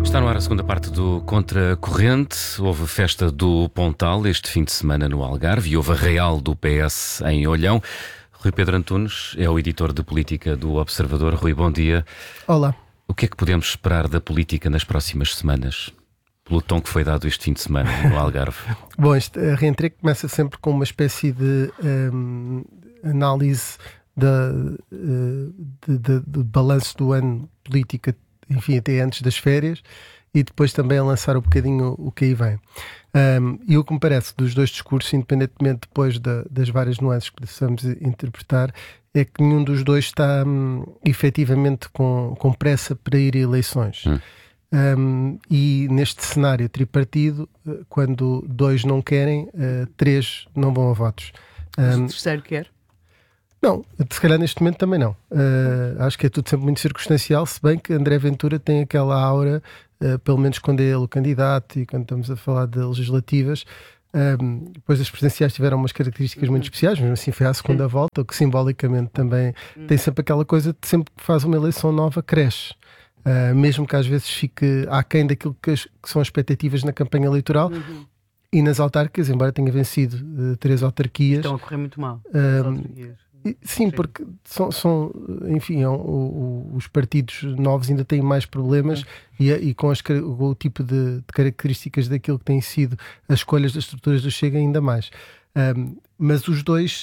Está no ar a segunda parte do Contracorrente. Houve festa do Pontal este fim de semana no Algarve e houve arraial do PS em Olhão. Rui Pedro Antunes é o editor de política do Observador. Rui, bom dia. Olá. O que é que podemos esperar da política nas próximas semanas? Pelo tom que foi dado este fim de semana no Algarve. Bom, este reentrego começa sempre com uma espécie de análise do balanço do ano político, enfim, até antes das férias, e depois também a lançar um bocadinho o que aí vem. E o que me parece dos dois discursos, independentemente depois das várias nuances que possamos interpretar, é que nenhum dos dois está efetivamente com pressa para ir a eleições. E neste cenário tripartido, quando dois não querem, três não vão a votos. O terceiro quer? Não, se calhar neste momento também não. Acho que é tudo sempre muito circunstancial, se bem que André Ventura tem aquela aura, pelo menos quando é ele o candidato e quando estamos a falar de legislativas. Depois as presidenciais tiveram umas características muito especiais, mas assim foi à segunda volta, o que simbolicamente também tem sempre aquela coisa de sempre que faz uma eleição nova, cresce. Mesmo que às vezes fique aquém daquilo que são as expectativas na campanha eleitoral. E nas autárquicas, embora tenha vencido 3 autarquias, estão a correr muito mal. Sim, porque enfim, os partidos novos ainda têm mais problemas e com o tipo de características daquilo que têm sido as escolhas das estruturas do Chega ainda mais. Mas os dois,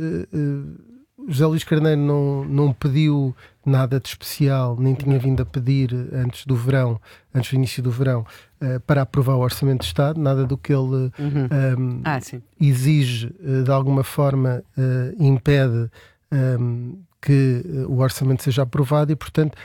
José Luís Carneiro não pediu nada de especial, nem tinha vindo a pedir antes do início do verão, para aprovar o Orçamento de Estado, nada do que ele exige de alguma forma impede que o Orçamento seja aprovado e, portanto,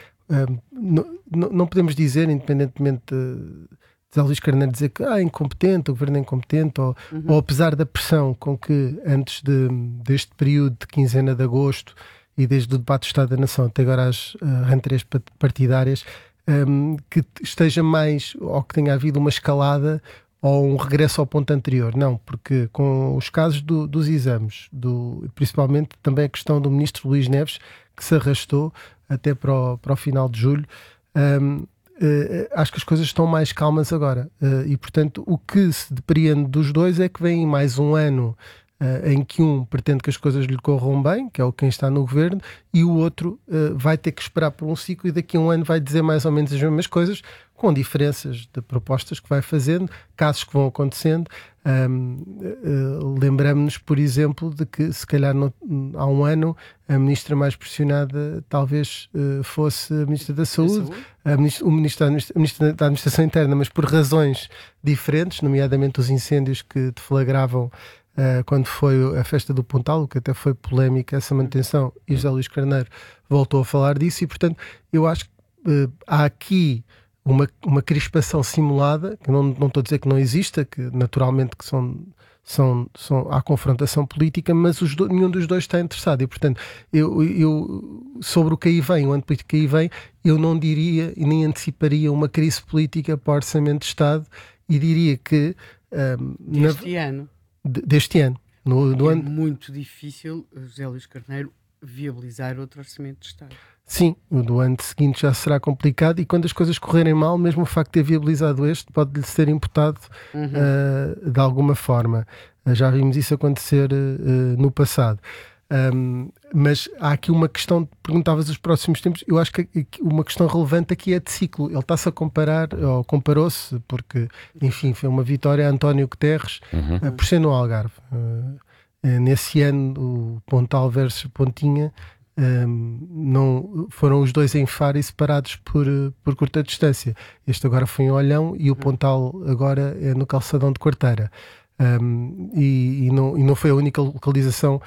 não podemos dizer, independentemente de José Luís Carneiro dizer que é incompetente, o governo é incompetente, ou apesar da pressão com que antes deste período de quinzena de agosto e desde o debate do Estado da Nação até agora às rentrées partidárias, que esteja mais, ou que tenha havido uma escalada ou um regresso ao ponto anterior. Não, porque com os casos dos exames, principalmente também a questão do ministro Luís Neves, que se arrastou até para o final de julho, acho que as coisas estão mais calmas agora. E, portanto, o que se depreende dos dois é que vem mais um ano em que um pretende que as coisas lhe corram bem, que é quem está no governo, e o outro vai ter que esperar por um ciclo e daqui a um ano vai dizer mais ou menos as mesmas coisas, com diferenças de propostas que vai fazendo, casos que vão acontecendo. Lembramos-nos, por exemplo, de que se calhar há um ano a ministra mais pressionada talvez fosse a ministra da Saúde, o ministro da Administração Interna, mas por razões diferentes, nomeadamente os incêndios que deflagravam quando foi a festa do Pontal, que até foi polémica essa manutenção, e José Luís Carneiro voltou a falar disso, e portanto eu acho que há aqui uma crispação simulada, que não estou a dizer que não exista, que naturalmente que há confrontação política, mas nenhum dos dois está interessado, e portanto eu sobre o que aí vem, o ano político que aí vem, eu não diria e nem anteciparia uma crise política para o Orçamento de Estado, e diria que deste ano. É muito difícil José Luís Carneiro viabilizar outro Orçamento de Estado. Sim, o do ano seguinte já será complicado, e quando as coisas correrem mal, mesmo o facto de ter viabilizado este pode-lhe ser imputado de alguma forma. Já vimos isso acontecer no passado. Mas há aqui uma questão, perguntavas os próximos tempos, eu acho que uma questão relevante aqui é de ciclo. Ele está-se a comparar, ou comparou-se, porque, enfim, foi uma vitória a António Guterres, por ser no Algarve. Nesse ano, o Pontal versus Pontinha, não, foram os dois em Faro e separados por curta distância. Este agora foi em Olhão e o Pontal agora é no Calçadão de Quarteira. E não foi a única localização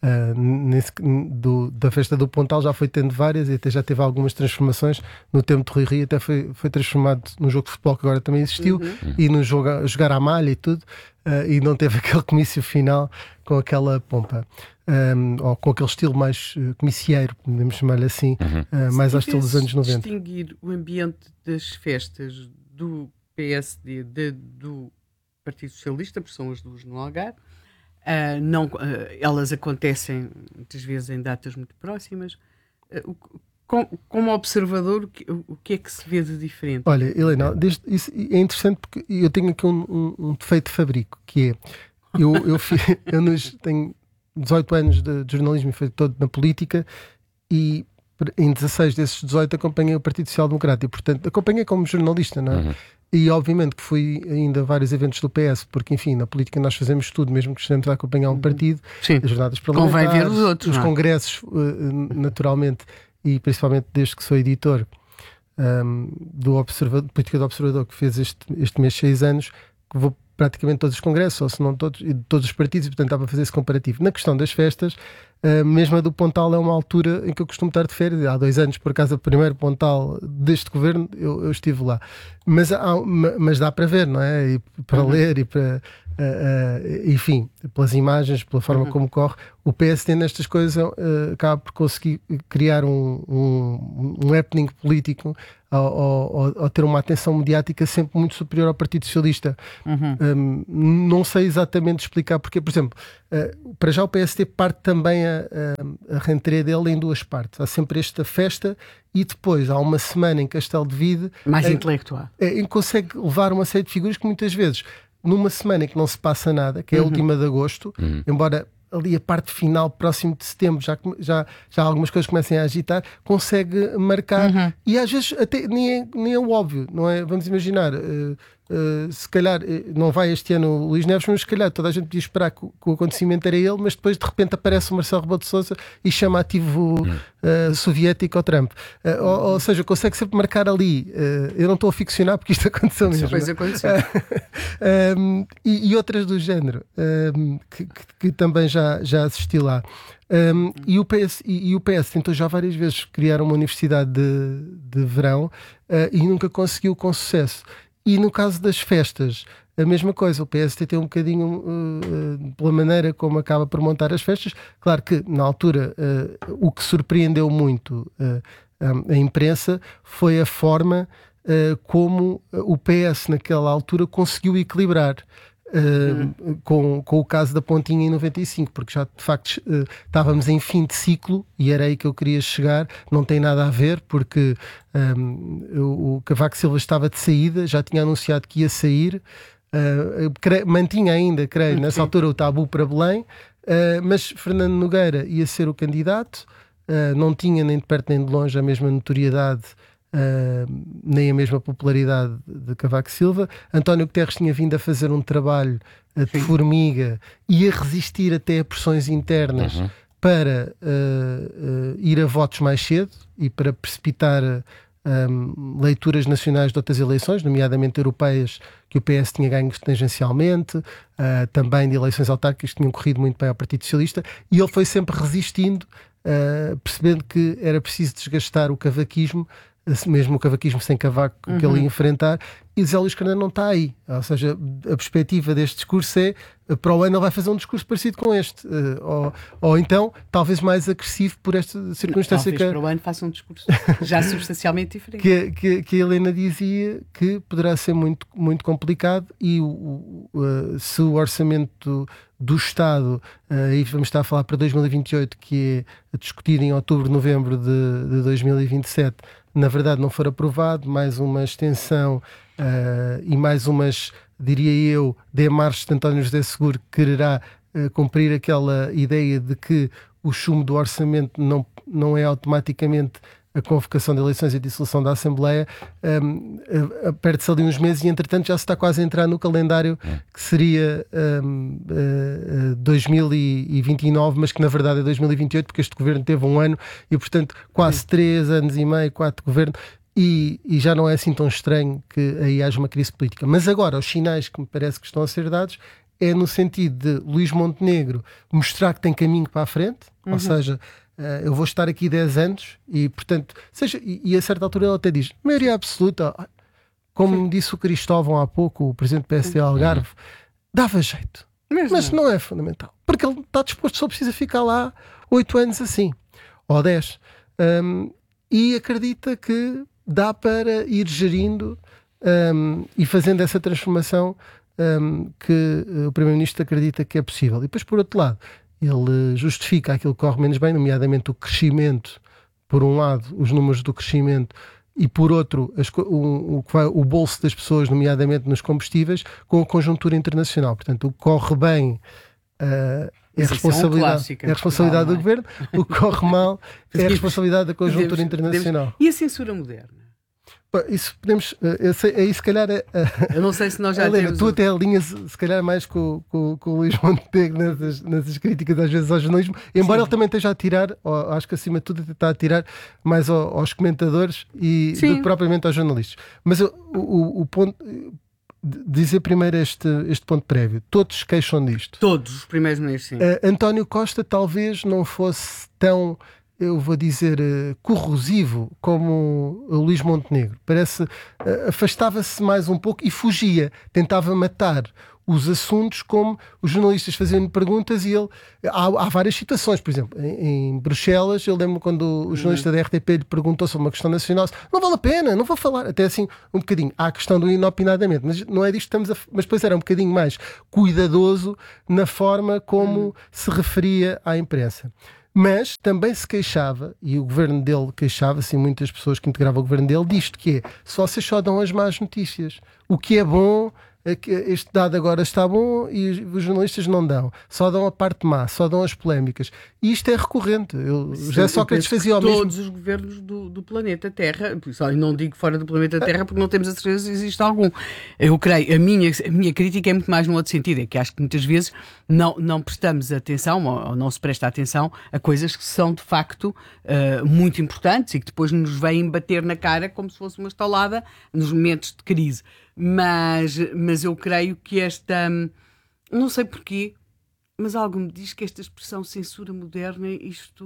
da festa do Pontal, já foi tendo várias e até já teve algumas transformações. No tempo de Rui Rio até foi transformado num jogo de futebol que agora também existiu, e no jogar à malha e tudo, e não teve aquele comício final com aquela pompa, ou com aquele estilo mais comicieiro, podemos chamar-lhe assim, mais ao estilo dos anos 90. Distinguir o ambiente das festas do PSD do Partido Socialista, porque são as duas no Algarve, elas acontecem muitas vezes em datas muito próximas. como observador, o que é que se vê de diferente? Olha, Helena, isso é interessante porque eu tenho aqui um defeito de fabrico, que é, eu tenho 18 anos de jornalismo e foi todo na política, e em 16 desses 18 acompanhei o Partido Social Democrata e, portanto, acompanhei como jornalista, não é? Uhum. E obviamente que fui ainda a vários eventos do PS, porque enfim, na política nós fazemos tudo, mesmo que estejamos a acompanhar um partido, Sim. as jornadas parlamentares, convém ver os outros, os não é? congressos, naturalmente, e principalmente desde que sou editor do Política do Observador, que fez este mês 6 anos, que vou praticamente todos os congressos, ou se não todos, e de todos os partidos, e portanto dá para fazer esse comparativo. Na questão das festas, mesmo a do Pontal é uma altura em que eu costumo estar de férias. Há 2 anos, por acaso, o primeiro Pontal deste governo, eu estive lá. Mas dá para ver, não é? E para ler e para... enfim, pelas imagens, pela forma como corre, o PSD nestas coisas acaba por conseguir criar um happening político ao ter uma atenção mediática sempre muito superior ao Partido Socialista. Não sei exatamente explicar porque, por exemplo, para já o PSD parte também a rentrée dele em 2 partes. Há sempre esta festa e depois há uma semana em Castelo de Vide mais intelectual, em que consegue levar uma série de figuras que muitas vezes numa semana em que não se passa nada, que é a última de agosto, embora ali a parte final, próximo de setembro, já algumas coisas comecem a agitar, consegue marcar, e às vezes até nem é o óbvio, não é? Vamos imaginar, se calhar não vai este ano o Luís Neves, mas se calhar toda a gente podia esperar que o acontecimento era ele, mas depois de repente aparece o Marcelo Rebelo de Sousa e chama ativo soviético ao Trump. Ou seja, consegue sempre marcar ali. Eu não estou a ficcionar porque isto aconteceu mesmo. Pois aconteceu. E outras do género que também já assisti lá. E o PS tentou já várias vezes criar uma universidade de verão e nunca conseguiu com sucesso. E no caso das festas, a mesma coisa. O PSD tem um bocadinho pela maneira como acaba por montar as festas. Claro que na altura o que surpreendeu muito a imprensa foi a forma como o PS naquela altura conseguiu equilibrar com o caso da Pontinha em 95, porque já de facto estávamos em fim de ciclo e era aí que eu queria chegar. Não tem nada a ver porque o Cavaco Silva estava de saída, já tinha anunciado que ia sair, mantinha ainda, creio, nessa altura o tabu para Belém, mas Fernando Nogueira ia ser o candidato, não tinha nem de perto nem de longe a mesma notoriedade nem a mesma popularidade de Cavaco Silva. António Guterres tinha vindo a fazer um trabalho de formiga e a resistir até a pressões internas para ir a votos mais cedo e para precipitar leituras nacionais de outras eleições, nomeadamente europeias, que o PS tinha ganho tangencialmente, também de eleições autárquicas que tinham corrido muito bem ao Partido Socialista, e ele foi sempre resistindo, percebendo que era preciso desgastar o cavaquismo, mesmo o cavaquismo sem Cavaco que ele ia enfrentar, e José Luís Carneiro não está aí. Ou seja, a perspectiva deste discurso é para o ano ele vai fazer um discurso parecido com este, ou então talvez mais agressivo por esta circunstância. Talvez para o ano faça um discurso já substancialmente diferente. Que a Helena dizia que poderá ser muito, muito complicado, e se o orçamento do Estado, aí vamos estar a falar para 2028, que é discutido em outubro, novembro de 2027, na verdade não for aprovado, mais uma extensão e mais umas, diria eu, demarches de António José Seguro, que quererá cumprir aquela ideia de que o chumbo do orçamento não é automaticamente a convocação de eleições e a dissolução da Assembleia, perde-se ali uns meses e entretanto já se está quase a entrar no calendário que seria 2029, mas que na verdade é 2028, porque este governo teve um ano e portanto quase 3 anos e meio, 4 de governo, e já não é assim tão estranho que aí haja uma crise política. Mas agora os sinais que me parece que estão a ser dados é no sentido de Luís Montenegro mostrar que tem caminho para a frente, ou seja, eu vou estar aqui 10 anos e, portanto, e a certa altura ele até diz, maioria absoluta, como disse o Cristóvão há pouco, o presidente do PSD Algarve, dava jeito, mas não é fundamental, porque ele está disposto, só precisa ficar lá 8 anos assim, ou 10, e acredita que dá para ir gerindo e fazendo essa transformação que o Primeiro-Ministro acredita que é possível. E depois, por outro lado, ele justifica aquilo que corre menos bem, nomeadamente o crescimento por um lado, os números do crescimento e, por outro, o bolso das pessoas, nomeadamente nos combustíveis, com a conjuntura internacional. Portanto, o que corre bem é a responsabilidade do governo, o que corre mal é a responsabilidade da conjuntura internacional. E a censura moderna? Isso podemos. Aí se calhar. Eu não sei se nós já Helena, temos. tu até alinhas, se calhar, mais com o Luís Montenegro nessas críticas, às vezes, ao jornalismo, embora ele também esteja a tirar, acho que acima de tudo, está a tirar mais aos comentadores do que propriamente aos jornalistas. Mas o ponto. Dizer primeiro este ponto prévio. Todos se queixam disto. Todos os primeiros ministros, sim. António Costa talvez não fosse tão, eu vou dizer, corrosivo como o Luís Montenegro. Parece, afastava-se mais um pouco e fugia, tentava matar os assuntos, como os jornalistas faziam perguntas e ele... Há várias situações, por exemplo, em Bruxelas, eu lembro quando o jornalista da RTP lhe perguntou sobre uma questão nacional, não vale a pena, não vou falar, até assim um bocadinho. Há a questão do inopinadamente, mas não é disto que estamos a... Mas depois era um bocadinho mais cuidadoso na forma como se referia à imprensa. Mas também se queixava, e o governo dele queixava-se, e muitas pessoas que integravam o governo dele, disto que é, só vocês só dão as más notícias. O que é bom... este dado agora está bom e os jornalistas não dão, só dão a parte má, só dão as polémicas, e isto é recorrente. Já Sócrates fazia o mesmo. Todos os governos do planeta Terra, só não digo fora do planeta Terra porque não temos a certeza se existe algum. Eu creio, a minha crítica é muito mais no outro sentido, é que acho que muitas vezes não prestamos atenção ou não se presta atenção a coisas que são de facto muito importantes e que depois nos vêm bater na cara como se fosse uma estalada nos momentos de crise. Mas eu creio que não sei porquê, mas algo me diz que esta expressão censura moderna, isto...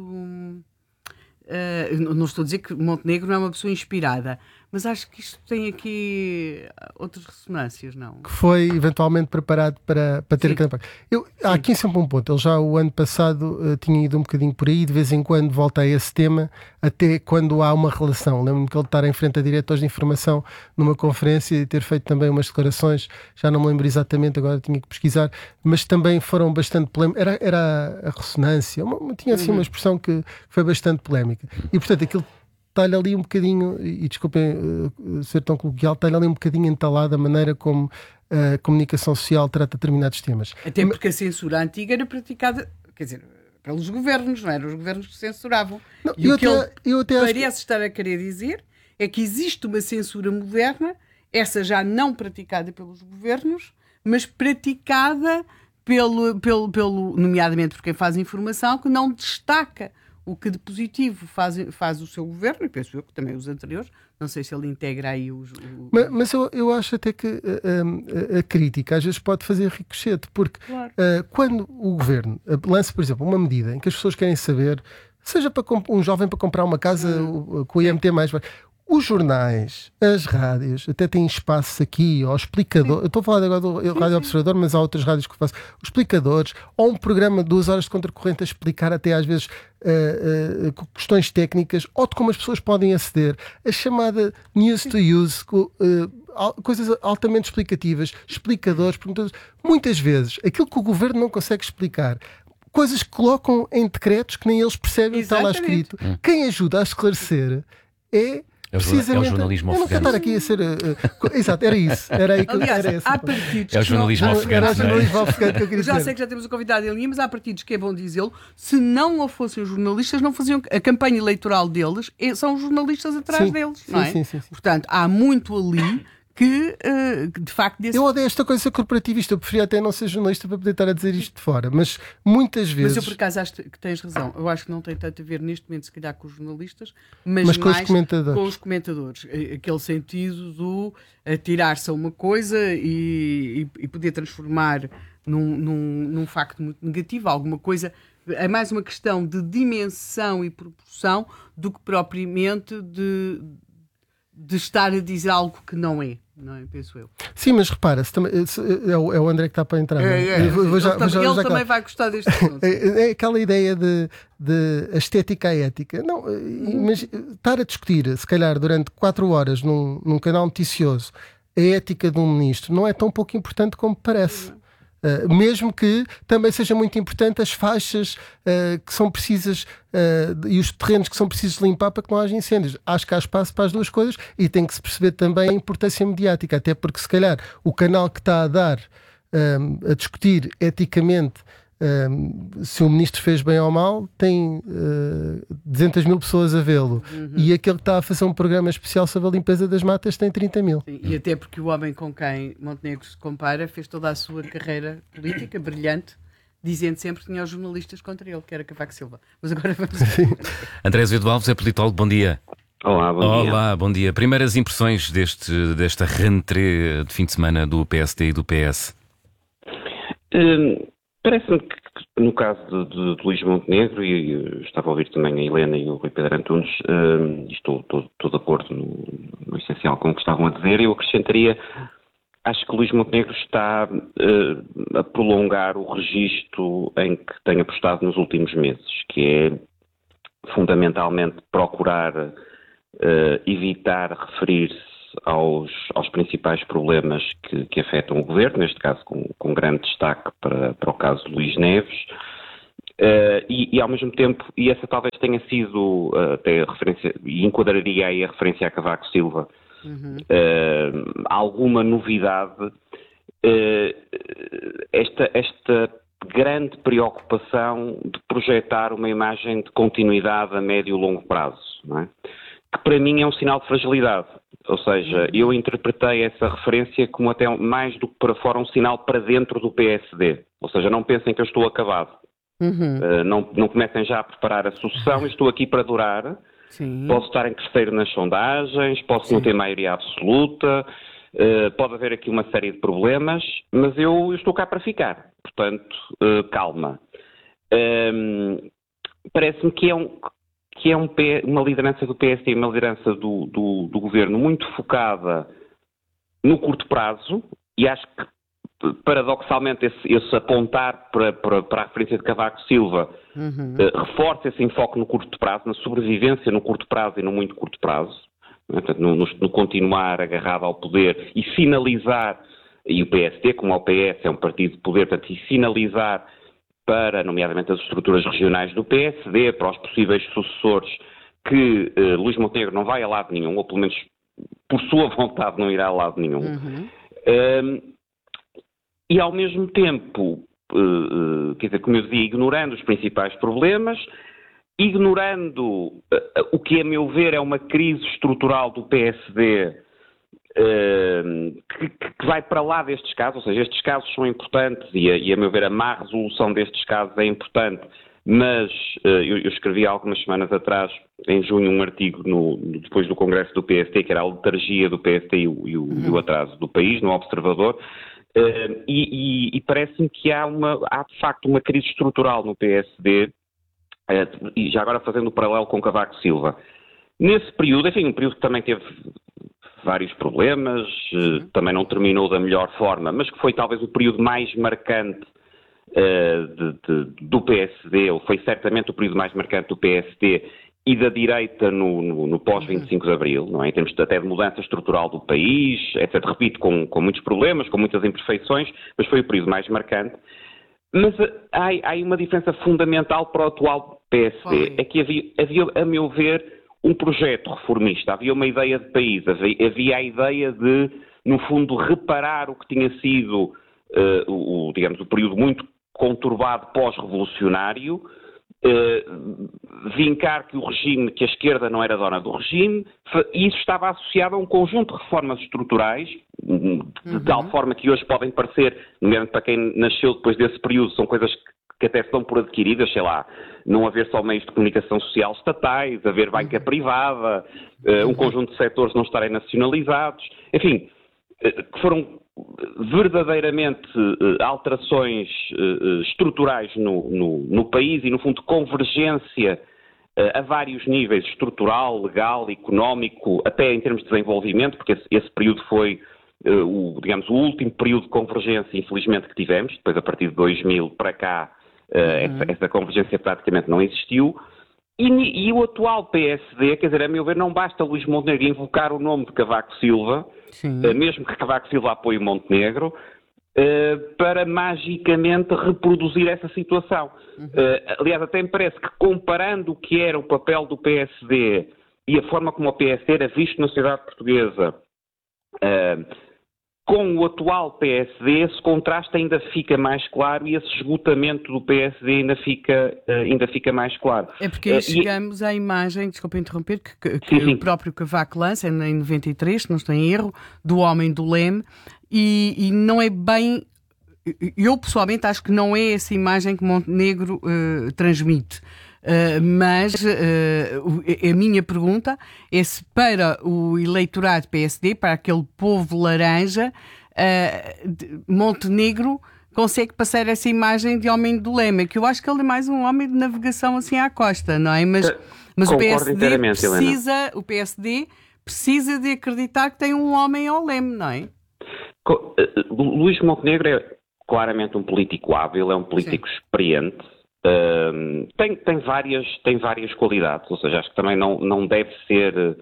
não estou a dizer que Montenegro não é uma pessoa inspirada, mas acho que isto tem aqui outras ressonâncias, não? Que foi eventualmente preparado para ter aquele impacto. Há aqui sempre um ponto. Ele já o ano passado tinha ido um bocadinho por aí, de vez em quando volta a esse tema, até quando há uma relação. Lembro-me que ele estar em frente a diretores de informação numa conferência e ter feito também umas declarações, já não me lembro exatamente, agora tinha que pesquisar, mas também foram bastante polémicas. Era a ressonância, tinha assim uma expressão que foi bastante polémica. E portanto aquilo está-lhe ali um bocadinho, e desculpem ser tão coloquial, está-lhe ali um bocadinho entalada a maneira como a comunicação social trata determinados temas. Até porque a censura antiga era praticada, quer dizer, pelos governos, não eram os governos que censuravam. Não, e o que ele parece estar a querer dizer é que existe uma censura moderna, essa já não praticada pelos governos, mas praticada nomeadamente por quem faz informação, que não destaca o que de positivo faz o seu governo, e penso eu que também os anteriores, não sei se ele integra aí Mas eu acho até que a crítica às vezes pode fazer ricochete, porque claro. Quando o governo lança, por exemplo, uma medida em que as pessoas querem saber, seja para um jovem para comprar uma casa com o IMT mais... Os jornais, as rádios, até têm espaços aqui, ou explicador. Eu estou a falar agora do Rádio Observador, mas há outras rádios que faço. Os explicadores, ou um programa de 2 horas de contracorrente a explicar até às vezes questões técnicas, ou de como as pessoas podem aceder. A chamada news to use, coisas altamente explicativas, explicadores, perguntadores. Muitas vezes, aquilo que o governo não consegue explicar, coisas que colocam em decretos que nem eles percebem o que está lá escrito. Quem ajuda a esclarecer é... É o jornalismo ofegante. Eu não estar aqui a ser... exato, era isso. Era aí que aliás, era há partidos... É o jornalismo ofegante. Era o jornalismo ofegante que eu queria já dizer. sei que já temos o convidado em linha, mas há partidos que é bom dizê-lo, se não fossem os jornalistas, não faziam a campanha eleitoral deles, são os jornalistas atrás deles, não é? Sim. Portanto, há muito ali que, de facto... Eu odeio esta coisa corporativista, eu preferia até não ser jornalista para poder estar a dizer isto de fora, mas muitas vezes... Mas eu, por acaso, acho que tens razão. Eu acho que não tem tanto a ver neste momento, se calhar, com os jornalistas, mas com mais com os comentadores. Aquele sentido do atirar-se a uma coisa e poder transformar num facto muito negativo, alguma coisa... É mais uma questão de dimensão e proporção do que propriamente de estar a dizer algo que não é, penso eu. Sim, mas repara-se, é o André que está para entrar. Ele também vai gostar deste assunto. É aquela ideia de estética à ética. Não, mas estar a discutir, se calhar, durante 4 horas num canal noticioso, a ética de um ministro não é tão pouco importante como parece. Mesmo que também seja muito importante as faixas que são precisas e os terrenos que são precisos limpar para que não haja incêndios. Acho que há espaço para as duas coisas e tem que se perceber também a importância mediática, até porque se calhar o canal que está a dar a discutir eticamente se o ministro fez bem ou mal tem 200 mil pessoas a vê-lo, e aquele que está a fazer um programa especial sobre a limpeza das matas tem 30 mil. Sim, e até porque o homem com quem Montenegro se compara fez toda a sua carreira política brilhante, dizendo sempre que tinha os jornalistas contra ele, que era Cavaco Silva. Mas agora vamos... André Azevedo Alves é politólogo, bom dia. Olá, bom dia. Olá, bom dia. Primeiras impressões desta rentrée de fim de semana do PSD e do PS? Parece-me que no caso de Luís Montenegro, e eu estava a ouvir também a Helena e o Rui Pedro Antunes, e estou de acordo no essencial com o que estavam a dizer, eu acrescentaria, acho que Luís Montenegro está a prolongar o registro em que tem apostado nos últimos meses, que é fundamentalmente procurar evitar referir-se aos principais problemas que afetam o governo, neste caso com grande destaque para o caso de Luís Neves, e ao mesmo tempo, e essa talvez tenha sido até a referência, e enquadraria aí a referência a Cavaco Silva, alguma novidade, esta grande preocupação de projetar uma imagem de continuidade a médio e longo prazo, não é? Que para mim é um sinal de fragilidade. Ou seja, eu interpretei essa referência como até mais do que para fora um sinal para dentro do PSD. Ou seja, não pensem que eu estou acabado. Não comecem já a preparar a sucessão, eu estou aqui para durar. Sim. Posso estar em terceiro nas sondagens, posso não ter maioria absoluta, pode haver aqui uma série de problemas, mas eu estou cá para ficar. Portanto, calma. Parece-me que é uma liderança do PSD, uma liderança do governo muito focada no curto prazo, e acho que, paradoxalmente, esse apontar para a referência de Cavaco Silva reforça esse enfoque no curto prazo, na sobrevivência no curto prazo e no muito curto prazo, portanto, no continuar agarrado ao poder e finalizar, e o PSD, como o PS é um partido de poder, portanto, e finalizar para, nomeadamente, as estruturas regionais do PSD, para os possíveis sucessores, que Luís Montenegro não vai a lado nenhum, ou pelo menos por sua vontade não irá a lado nenhum. E ao mesmo tempo, quer dizer, como eu dizia, ignorando os principais problemas, ignorando o que, a meu ver, é uma crise estrutural do PSD, que vai para lá destes casos, ou seja, estes casos são importantes e a meu ver, a má resolução destes casos é importante, mas eu escrevi há algumas semanas atrás, em junho, um artigo depois do Congresso do PSD, que era a letargia do PSD e o atraso do país, no Observador, e parece-me que há de facto uma crise estrutural no PSD, e já agora fazendo o paralelo com Cavaco Silva. Nesse período, enfim, um período que também teve vários problemas, também não terminou da melhor forma, mas que foi talvez o período mais marcante do PSD, ou foi certamente o período mais marcante do PSD e da direita no pós-25 de Abril, não é? Em termos até de mudança estrutural do país, etc. Repito, com muitos problemas, com muitas imperfeições, mas foi o período mais marcante. Mas há uma diferença fundamental para o atual PSD, é que havia, a meu ver, um projeto reformista, havia uma ideia de país, havia a ideia de, no fundo, reparar o que tinha sido, digamos, o período muito conturbado pós-revolucionário, vincar que o regime, que a esquerda não era dona do regime, e isso estava associado a um conjunto de reformas estruturais, de tal forma que hoje podem parecer, nomeadamente para quem nasceu depois desse período, são coisas que até se dão por adquiridas, sei lá, não haver só meios de comunicação social estatais, haver banca privada, um conjunto de setores não estarem nacionalizados, enfim, que foram verdadeiramente alterações estruturais no país e, no fundo, convergência a vários níveis, estrutural, legal, económico, até em termos de desenvolvimento, porque esse período foi, digamos, o último período de convergência, infelizmente, que tivemos. Depois, a partir de 2000 para cá, essa convergência praticamente não existiu. E o atual PSD, quer dizer, a meu ver, não basta Luís Montenegro invocar o nome de Cavaco Silva, mesmo que Cavaco Silva apoie Montenegro, para magicamente reproduzir essa situação. Aliás, até me parece que comparando o que era o papel do PSD e a forma como o PSD era visto na sociedade portuguesa com o atual PSD, esse contraste ainda fica mais claro e esse esgotamento do PSD ainda fica mais claro. É porque aí chegamos à imagem, desculpa interromper, que o próprio Cavaco lança em 93, se não estou em erro, do homem do leme, e não é bem... Eu pessoalmente acho que não é essa imagem que Montenegro transmite. Mas a minha pergunta é se para o eleitorado PSD, para aquele povo laranja, Montenegro consegue passar essa imagem de homem do leme, que eu acho que ele é mais um homem de navegação assim à costa, não é? Mas o PSD precisa de acreditar que tem um homem ao leme, não é? Luís Montenegro é claramente um político hábil, é um político experiente. Tem várias qualidades, ou seja, acho que também não deve ser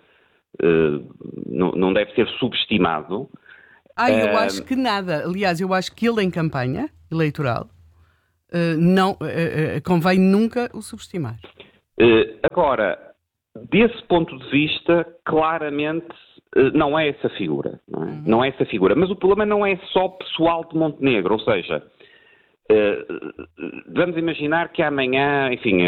subestimado. Eu acho que nada. Aliás, eu acho que ele em campanha eleitoral não convém nunca o subestimar. Agora, desse ponto de vista, claramente não é essa figura, não é? Não é essa figura. Mas o problema não é só pessoal de Montenegro, ou seja, vamos imaginar que amanhã, enfim,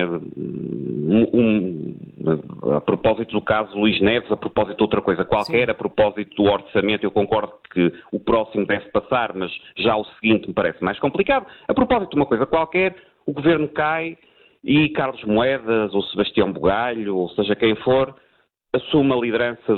a propósito do caso Luís Neves, a propósito de outra coisa qualquer, sim, a propósito do orçamento, eu concordo que o próximo deve passar, mas já o seguinte me parece mais complicado. A propósito de uma coisa qualquer, o governo cai e Carlos Moedas, ou Sebastião Bugalho, ou seja quem for, assume a liderança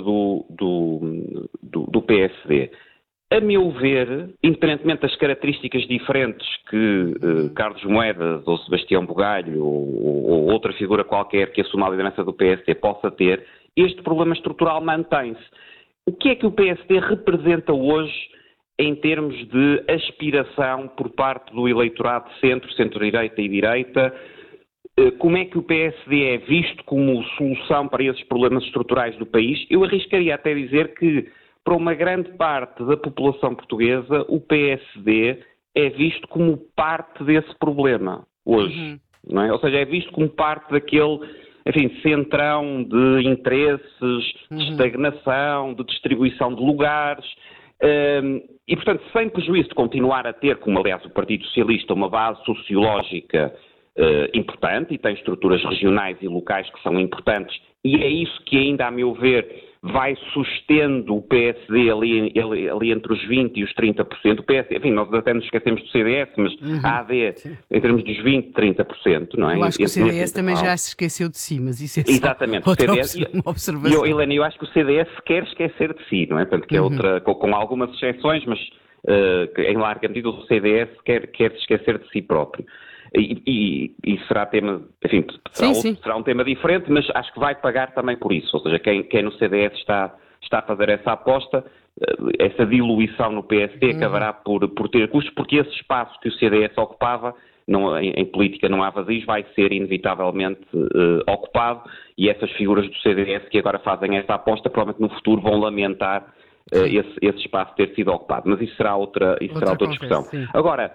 do PSD. A meu ver, independentemente das características diferentes que Carlos Moedas ou Sebastião Bugalho ou outra figura qualquer que assuma a liderança do PSD possa ter, este problema estrutural mantém-se. O que é que o PSD representa hoje em termos de aspiração por parte do eleitorado de centro, centro-direita e direita? Como é que o PSD é visto como solução para esses problemas estruturais do país? Eu arriscaria até dizer que, para uma grande parte da população portuguesa, o PSD é visto como parte desse problema hoje. Não é? Ou seja, é visto como parte daquele, enfim, centrão de interesses, de estagnação, de distribuição de lugares. E, portanto, sem prejuízo de continuar a ter, como aliás o Partido Socialista, uma base sociológica importante e tem estruturas regionais e locais que são importantes, e é isso que ainda, a meu ver, vai sustendo o PSD ali entre os 20% e os 30%. O PSD, enfim, nós até nos esquecemos do CDS, mas a AD em termos dos 20%, 30%, não é? Eu acho que o CDS também já se esqueceu de si, mas isso é só exatamente, outra CDS, observação. Helena, eu acho que o CDS quer esquecer de si, não é? Portanto, que é outra, com algumas exceções, mas em larga medida o CDS quer se esquecer de si próprio. E será tema, enfim, será um tema diferente, mas acho que vai pagar também por isso. Ou seja, quem no CDS está a fazer essa aposta, essa diluição no PSD acabará por ter custos, porque esse espaço que o CDS ocupava, em política não há vazios, vai ser inevitavelmente ocupado, e essas figuras do CDS que agora fazem essa aposta, provavelmente no futuro vão lamentar esse espaço ter sido ocupado. Mas isso será outra discussão. Sim. Agora,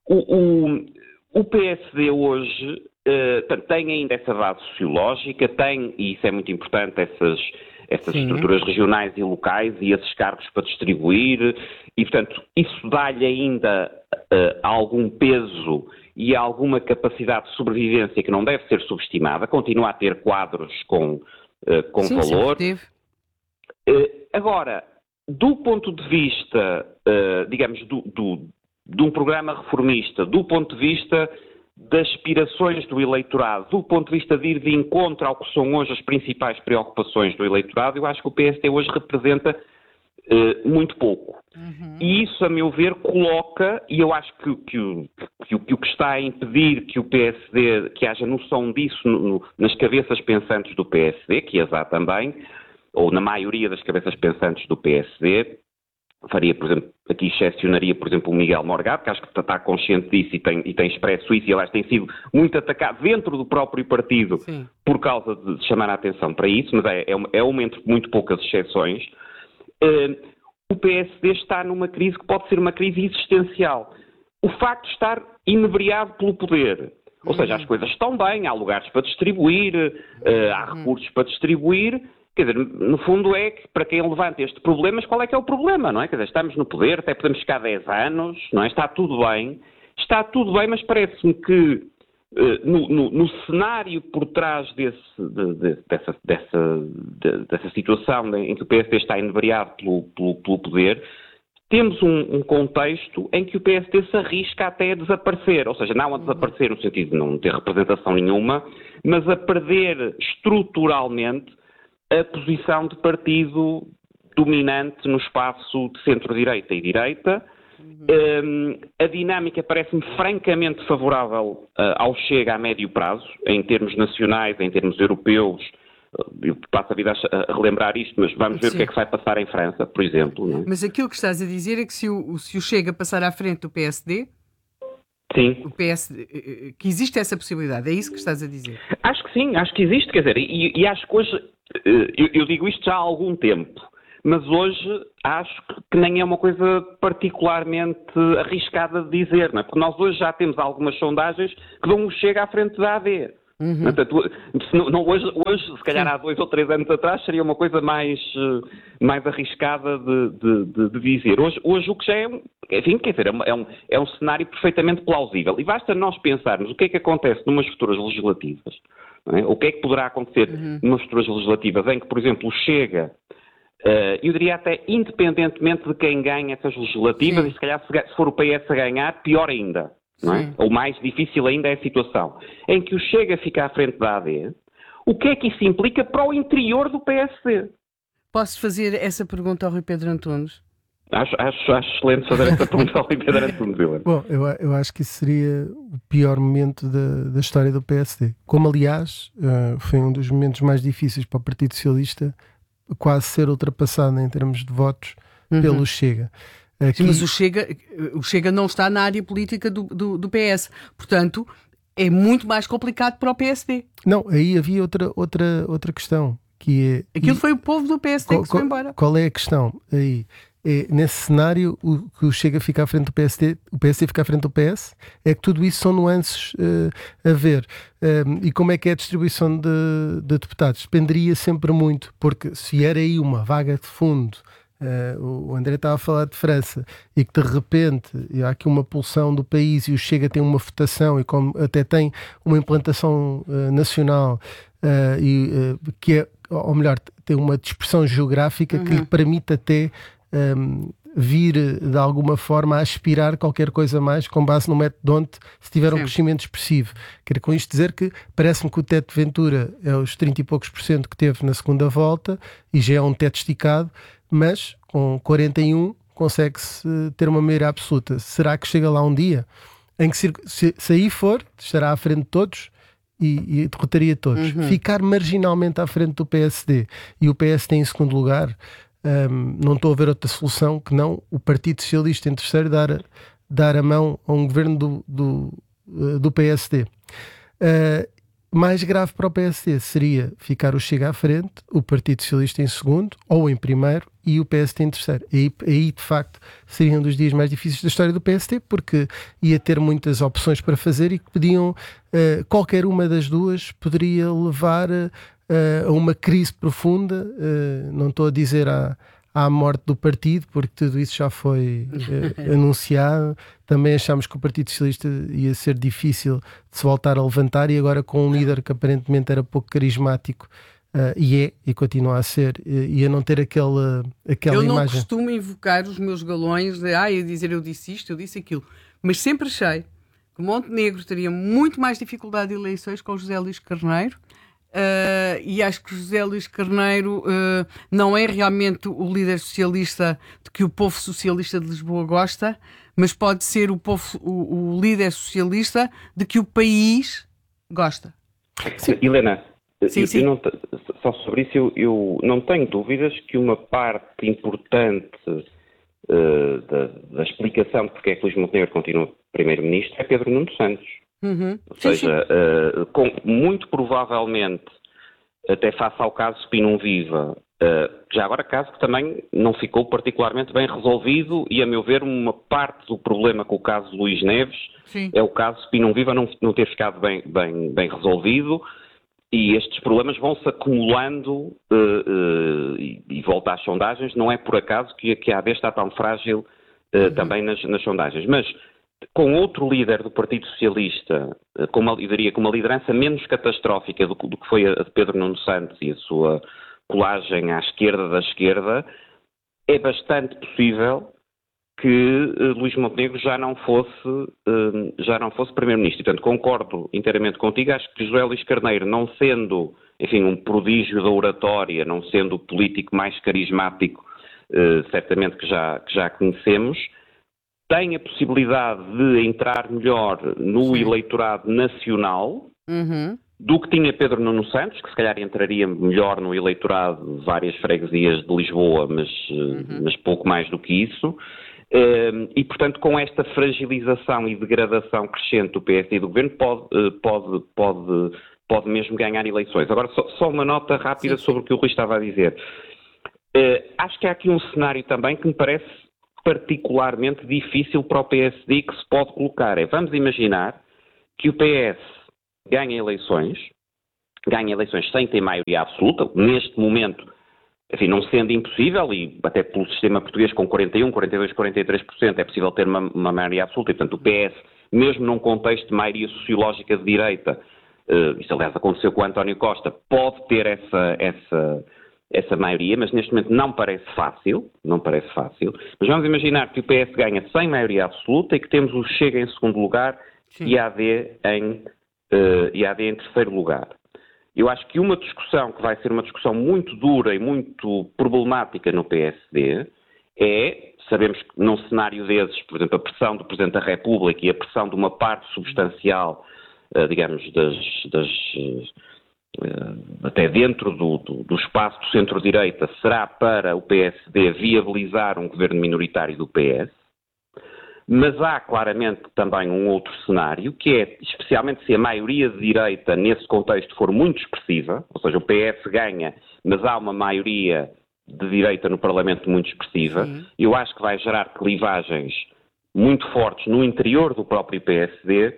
o PSD hoje tem ainda essa base sociológica, tem, e isso é muito importante, essas estruturas regionais e locais e esses cargos para distribuir, e portanto isso dá-lhe ainda algum peso e alguma capacidade de sobrevivência que não deve ser subestimada, continua a ter quadros com valor. Agora, do ponto de vista, digamos, de um programa reformista, do ponto de vista das aspirações do eleitorado, do ponto de vista de ir de encontro ao que são hoje as principais preocupações do eleitorado, eu acho que o PSD hoje representa muito pouco. E isso, a meu ver, coloca, e eu acho que o que está a impedir que o PSD, que haja noção disso nas cabeças pensantes do PSD, que as há também, ou na maioria das cabeças pensantes do PSD, faria, por exemplo, aqui excepcionaria, por exemplo, o Miguel Morgado, que acho que está consciente disso e tem expresso isso, e aliás tem sido muito atacado dentro do próprio partido por causa de chamar a atenção para isso, mas é uma entre muito poucas exceções. o PSD está numa crise que pode ser uma crise existencial. O facto de estar inebriado pelo poder, ou seja, as coisas estão bem, há lugares para distribuir, há recursos para distribuir, quer dizer, no fundo é que para quem levanta este problema, mas qual é que é o problema, não é? Quer dizer, estamos no poder, até podemos ficar 10 anos, não é? Está tudo bem, mas parece-me que no cenário por trás dessa situação em que o PSD está inebriado pelo poder, temos um contexto em que o PSD se arrisca até a desaparecer, ou seja, não a desaparecer no sentido de não ter representação nenhuma, mas a perder estruturalmente a posição de partido dominante no espaço de centro-direita e direita. A dinâmica parece-me francamente favorável ao Chega a médio prazo, em termos nacionais, em termos europeus. Eu passo a vida a relembrar isto, mas vamos ver o que é que vai passar em França, por exemplo. Não é? Mas aquilo que estás a dizer é que se o Chega passar à frente do PSD, sim. Que existe essa possibilidade, é isso que estás a dizer? Acho que sim, acho que existe, quer dizer, e acho que hoje, eu digo isto já há algum tempo, mas hoje acho que nem é uma coisa particularmente arriscada de dizer, não é? Porque nós hoje já temos algumas sondagens que dão um Chega à frente da AD. Portanto, hoje, se calhar há 2 ou 3 anos atrás, seria uma coisa mais arriscada de dizer. Hoje o que já é, enfim, quer dizer, é um cenário perfeitamente plausível. E basta nós pensarmos o que é que acontece numas futuras legislativas, não é? O que é que poderá acontecer numas futuras legislativas em que, por exemplo, o Chega, eu diria até independentemente de quem ganha essas legislativas, e se calhar se for o PS a ganhar, pior ainda. Não é? Ou mais difícil ainda é a situação em que o Chega fica à frente da AD, o que é que isso implica para o interior do PSD? Posso fazer essa pergunta ao Rui Pedro Antunes? Acho excelente fazer essa pergunta ao Rui Pedro Antunes. Bom, eu acho que isso seria o pior momento da história do PSD. Como, aliás, foi um dos momentos mais difíceis para o Partido Socialista, quase ser ultrapassado em termos de votos pelo Chega. Aqui... Sim, mas o Chega não está na área política do PS. Portanto, é muito mais complicado para o PSD. Não, aí havia outra questão. Que é, aquilo foi o povo do PSD que se foi embora. Qual é a questão aí? Nesse cenário, que o Chega fica à frente do PSD, o PSD fica à frente do PS, é que tudo isso são nuances a ver. E como é que é a distribuição de deputados? Dependeria sempre muito, porque se era aí uma vaga de fundo, o André estava a falar de França, e que de repente há aqui uma pulsão do país e o Chega tem uma votação e como até tem uma implantação nacional que é, ou melhor, tem uma dispersão geográfica que lhe permite até vir de alguma forma a aspirar qualquer coisa mais com base no método de onde se tiver um crescimento expressivo. Quero com isto dizer que parece-me que o teto de Ventura é os 30 e poucos % que teve na segunda volta e já é um teto esticado, mas com 41 consegue-se ter uma maioria absoluta. Será que chega lá um dia em que se aí for, estará à frente de todos e derrotaria todos? Ficar marginalmente à frente do PSD e o PSD em segundo lugar, não estou a ver outra solução que não o Partido Socialista em terceiro dar a mão a um governo do PSD. Mais grave para o PSD seria ficar o Chega à frente, o Partido Socialista em segundo ou em primeiro e o PSD em terceiro. Aí de facto seria um dos dias mais difíceis da história do PSD, porque ia ter muitas opções para fazer e que podiam, qualquer uma das duas poderia levar a uma crise profunda. Não estou a dizer à morte do partido, porque tudo isso já foi anunciado. Também achámos que o Partido Socialista ia ser difícil de se voltar a levantar, e agora com um líder que aparentemente era pouco carismático, e continua a ser, e a não ter aquela eu imagem. Eu não costumo invocar os meus galões de dizer eu disse isto, eu disse aquilo, mas sempre achei que Montenegro teria muito mais dificuldade de eleições com José Luís Carneiro. E acho que José Luís Carneiro não é realmente o líder socialista de que o povo socialista de Lisboa gosta, mas pode ser o líder socialista de que o país gosta. Sim. Helena, sim. Só sobre isso eu não tenho dúvidas que uma parte importante da explicação de porque é que Luís Montenegro continua primeiro-ministro é Pedro Nuno Santos. Ou seja, muito provavelmente, até face ao caso Spinum Viva, Já agora, caso que também não ficou particularmente bem resolvido e, a meu ver, uma parte do problema com o caso Luís Neves é o caso Pinão Viva não ter ficado bem resolvido, e estes problemas vão-se acumulando e volta às sondagens. Não é por acaso que a AD está tão frágil também nas sondagens. Mas com outro líder do Partido Socialista, eu diria com uma liderança menos catastrófica do que foi a de Pedro Nuno Santos e a sua colagem à esquerda da esquerda, é bastante possível que Luís Montenegro já não fosse Primeiro-Ministro. Portanto, concordo inteiramente contigo. Acho que José Luís Carneiro, não sendo, enfim, um prodígio da oratória, não sendo o político mais carismático, certamente que já conhecemos, tem a possibilidade de entrar melhor no eleitorado nacional do que tinha Pedro Nuno Santos, que se calhar entraria melhor no eleitorado de várias freguesias de Lisboa, mas pouco mais do que isso. E, portanto, com esta fragilização e degradação crescente do PSD e do Governo, pode mesmo ganhar eleições. Agora, só uma nota rápida sobre o que o Rui estava a dizer. Acho que há aqui um cenário também que me parece particularmente difícil para o PSD que se pode colocar. Vamos imaginar que o PS ganha eleições sem ter maioria absoluta, neste momento, enfim, não sendo impossível, e até pelo sistema português com 41%, 42%, 43%, é possível ter uma maioria absoluta, e portanto o PS, mesmo num contexto de maioria sociológica de direita, isso aliás aconteceu com o António Costa, pode ter essa maioria, mas neste momento não parece fácil, mas vamos imaginar que o PS ganha sem maioria absoluta e que temos o Chega em segundo lugar e a AD em terceiro lugar. Eu acho que uma discussão que vai ser uma discussão muito dura e muito problemática no PSD sabemos que num cenário desses, por exemplo, a pressão do Presidente da República e a pressão de uma parte substancial, digamos, até dentro do espaço do centro-direita, será para o PSD viabilizar um governo minoritário do PS. Mas há claramente também um outro cenário, que é, especialmente se a maioria de direita nesse contexto for muito expressiva, ou seja, o PS ganha, mas há uma maioria de direita no Parlamento muito expressiva, eu acho que vai gerar clivagens muito fortes no interior do próprio PSD